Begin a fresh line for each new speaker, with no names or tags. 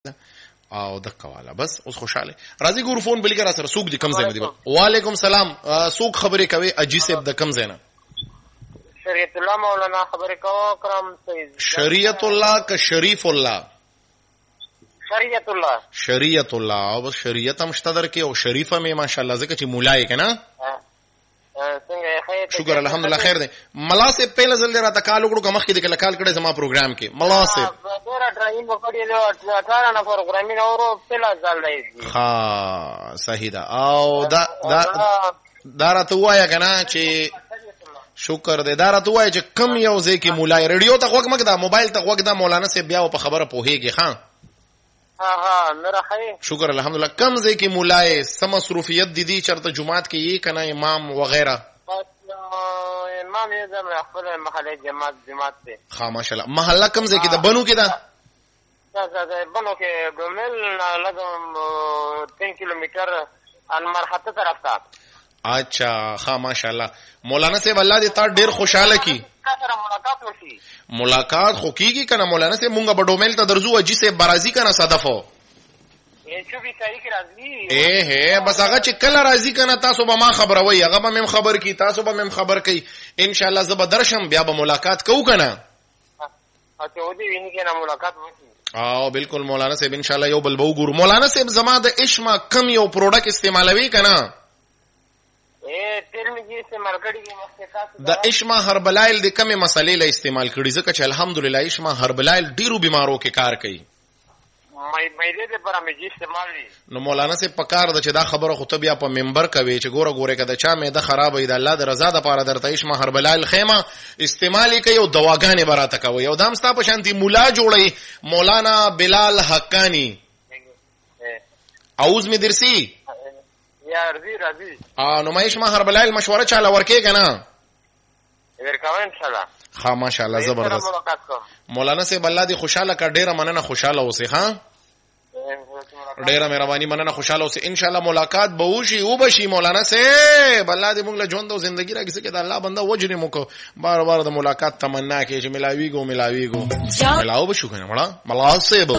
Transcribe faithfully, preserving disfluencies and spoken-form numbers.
او دک والا بس اوس خوشاله راځي ګور فون بل کرا سره سوق دي کم زینه دی. وعلیکم سلام. سوق خبرې کوي اجي صاحب د کم زینه.
شریعت الله مولانا خبرې کوم کرام سید.
شریعت الله ک شریف الله.
شریعت الله.
شریعت الله او شریعت هم شته درکې او شریفه مې ماشاءالله زکه چې مولای کنه. شکر الحمدلله خیر دی. ملا سے پہله ځل را تکالو کړو کوم کې د کله کال کړه زما پروګرام کې ملا سے
ډیر ډرایم وکړی له اٹھارہ نه پروګرامینګ اورو پہله ځل دی.
ها صحیح ده. او دا دا دا راته وایا کنه چې شکر دې دا راته وایا چې کم یو ځای کې مولای ریډیو ته وګ مګ دا موبایل ته وګ دا مولانا سے بیا په خبره پوهیږي. ها
ها ها نره خیر
شکر الحمدلله. کم ځای کې مولای سم مصروفیت دي دي چرته جمعات کې یې کنه امام وغیرہ
امام یې زموږ خپل محله جماعت جماعت دی.
ها ماشاءالله. محله کم ځای کې د بنو کې ده؟
دا دا بنو کې ګمل لګم تین کیلومتر ان مرحته طرف ته.
اچھا ها ماشاءالله. مولانا صاحب الله دې تا ډیر خوشاله کی.
سره ملاقات وشي.
ملاقات خو کیږي کنه مولانا صاحب مونږه بډومل ته درځو اجي صاحب برازي کنه صدفو.
یې چې به تاریخ راځي.
اے هه بس هغه چې کله راځي کنه تاسو به ما خبروي هغه به مم خبر کی تاسو به مم خبر کی ان شاء الله زب درشم بیا به ملاقات کوو کنه.
اته ودی ویني کنه ملاقات وشي.
او بالکل مولانا صاحب ان شاء الله یو بل بو ګور. مولانا صاحب زما د اشما کم یو پروډکټ استعمالوي کنه.
اے تل می جی استعمال کړی کی مخکې
د اشما هربلایل د کمه مسلې له استعمال کړي ځکه چې الحمدلله اشما هربلایل ډیرو بیمارو کې کار کوي.
مې مې دې پر مې جی استعمال دي.
نو مولانا سے پکار د چې دا خبره خو ته بیا په منبر کوي چې ګوره ګوره کده چا مې د خراب وي د الله د رضا د پاره درته اشما هربلایل خیمه استعمالي کوي او دواګانې براته کوي او دام ستا په شانتي مولا جوړي مولانا بلال حقانی اوز می درسي
یا رضی رضی
ا نو مې اشما هربلایل مشوره چاله ورکې کنه
ورکوم ان شاء الله.
ها ماشاءالله زبردست. مولانا سے الله دې خوشاله کا ډیره مننه خوشاله اوسه. ها ډیره مهرباني مننه خوشاله اوسه. ان شاء الله ملاقات به وشي او بشي مولانا سے الله دې موږ له ژوند او ژوندۍ راکې څه کې د الله بنده وجنه مو کو بار بار د ملاقات تمنا کې چې ملاويګو ملاويګو ملاو بشو کنه مړه ملا سے